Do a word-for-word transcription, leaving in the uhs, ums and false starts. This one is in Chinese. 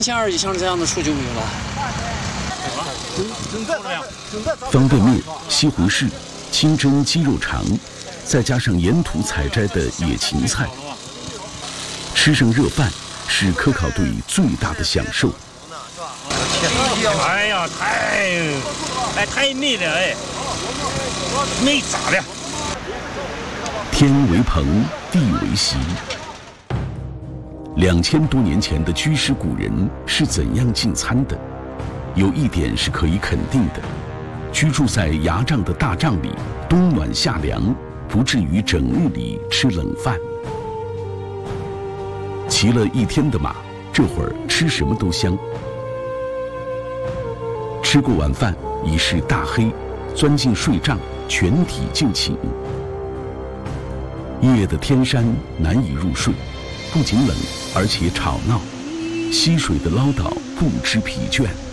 千二以上这样的数就没有了。 方便面、西红柿、清蒸鸡肉肠，再加上沿途采摘的野芹菜，吃上热饭是科考队最大的享受。 哎呀，太哎太美了哎，美炸了！ 天为棚，地为席。两千多年前的居士古人是怎样进餐的？有一点是可以肯定的：居住在牙帐的大帐里，冬暖夏凉，不至于整日里吃冷饭。骑了一天的马，这会儿吃什么都香。吃过晚饭，已是大黑，钻进睡帐，全体就寝。夜的天山难以入睡，不仅冷，而且吵闹，溪水的唠叨不知疲倦。